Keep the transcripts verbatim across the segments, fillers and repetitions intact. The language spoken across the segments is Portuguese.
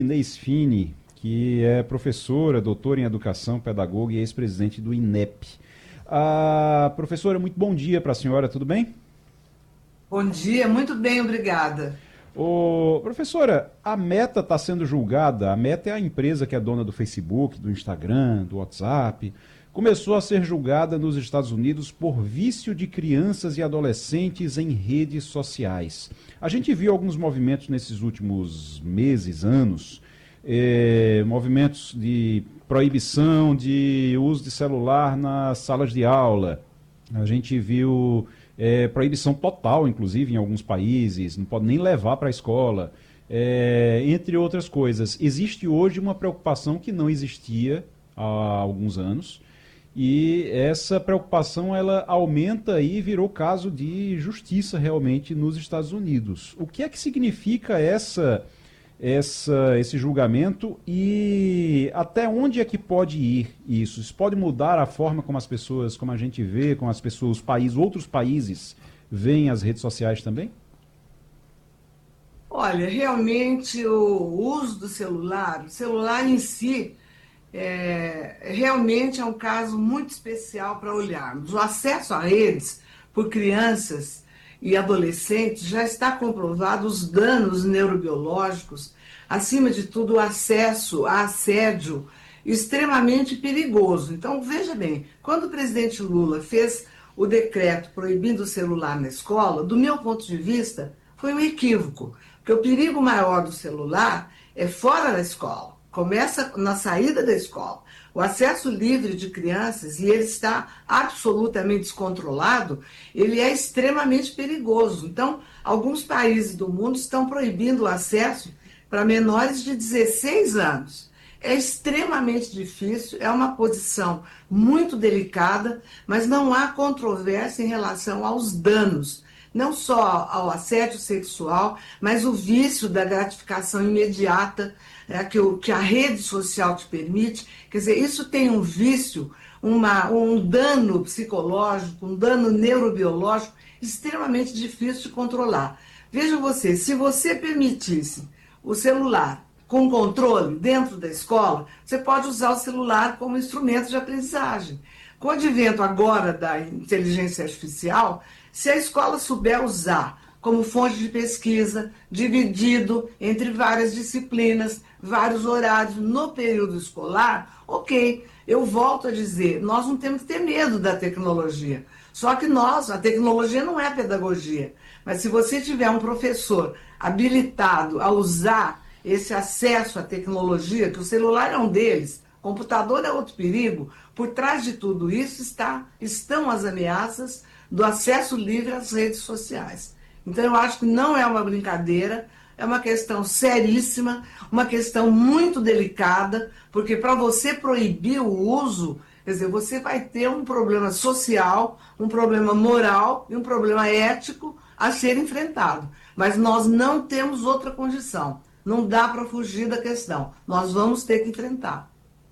Inês Fini, que é professora, doutora em educação, pedagoga e ex-presidente do INEP. Ah, professora, muito bom dia para a senhora, tudo bem? Bom dia, muito bem, obrigada. Ô, professora, a Meta está sendo julgada. A Meta é a empresa que é dona do Facebook, do Instagram, do WhatsApp. Começou a ser julgada nos Estados Unidos por vício de crianças e adolescentes em redes sociais. A gente viu alguns movimentos nesses últimos meses, anos, eh, movimentos de proibição de uso de celular nas salas de aula. A gente viu é, proibição total, inclusive, em alguns países, não pode nem levar para a escola, é, entre outras coisas. Existe hoje uma preocupação que não existia há alguns anos, e essa preocupação ela aumenta e virou caso de justiça realmente nos Estados Unidos. O que é que significa essa essa, esse julgamento e até onde é que pode ir isso? Isso pode mudar a forma como as pessoas, como a gente vê, como as pessoas, os países, outros países veem as redes sociais também? Olha, realmente o uso do celular, o celular em si, é, realmente é um caso muito especial para olharmos. O acesso a redes por crianças e adolescentes já está comprovado os danos neurobiológicos, acima de tudo o acesso a assédio extremamente perigoso. Então, veja bem, quando o presidente Lula fez o decreto proibindo o celular na escola, do meu ponto de vista, foi um equívoco, porque o perigo maior do celular é fora da escola. Começa na saída da escola. O acesso livre de crianças, e ele está absolutamente descontrolado, ele é extremamente perigoso. Então, alguns países do mundo estão proibindo o acesso para menores de dezesseis anos. É extremamente difícil, é uma posição muito delicada, mas não há controvérsia em relação aos danos, não só ao assédio sexual, mas o vício da gratificação imediata, é, que, o, que a rede social te permite. Quer dizer, isso tem um vício, uma, um dano psicológico, um dano neurobiológico extremamente difícil de controlar. Veja você, se você permitisse o celular com controle dentro da escola, você pode usar o celular como instrumento de aprendizagem. Com o advento agora da inteligência artificial, se a escola souber usar como fonte de pesquisa, dividido entre várias disciplinas, vários horários no período escolar, ok. Eu volto a dizer, nós não temos que ter medo da tecnologia. Só que nós, a tecnologia não é pedagogia. Mas se você tiver um professor habilitado a usar esse acesso à tecnologia, que o celular é um deles, computador é outro perigo, por trás de tudo isso está, estão as ameaças do acesso livre às redes sociais. Então eu acho que não é uma brincadeira, é uma questão seríssima, uma questão muito delicada, porque para você proibir o uso, quer dizer, você vai ter um problema social, um problema moral e um problema ético a ser enfrentado. Mas nós não temos outra condição. Não dá para fugir da questão. Nós vamos ter que enfrentar.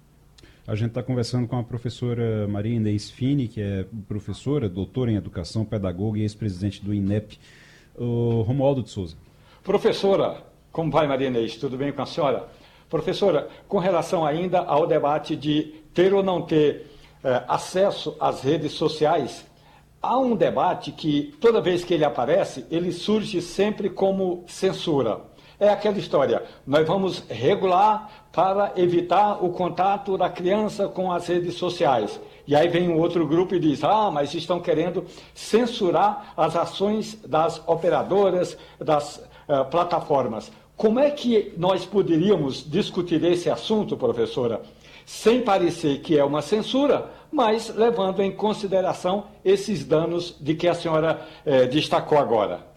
A gente está conversando com a professora Maria Inês Fini, que é professora, doutora em educação, pedagoga e ex-presidente do INEP. O Romualdo de Souza. Professora, como vai, Maria Inês? Tudo bem com a senhora? Professora, com relação ainda ao debate de ter ou não ter eh, acesso às redes sociais, há um debate que, toda vez que ele aparece, ele surge sempre como censura. É aquela história, nós vamos regular para evitar o contato da criança com as redes sociais. E aí vem um outro grupo e diz, ah, mas estão querendo censurar as ações das operadoras, das uh, plataformas. Como é que nós poderíamos discutir esse assunto, professora, sem parecer que é uma censura, mas levando em consideração esses danos de que a senhora eh, destacou agora?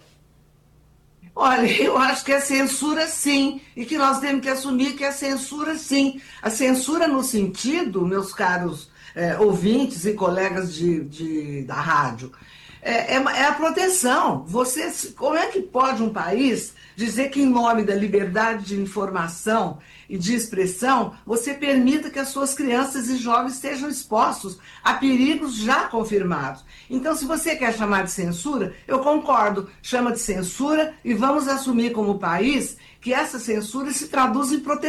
Olha, eu acho que é censura sim, e que nós temos que assumir que é censura sim. A censura no sentido, meus caros é, ouvintes e colegas de, de, da rádio, é, é, é a proteção. Você, como é que pode um país dizer que em nome da liberdade de informação e de expressão, você permita que as suas crianças e jovens estejam expostos a perigos já confirmados? Então, se você quer chamar de censura, eu concordo, chama de censura e vamos assumir como país que essa censura se traduz em proteção.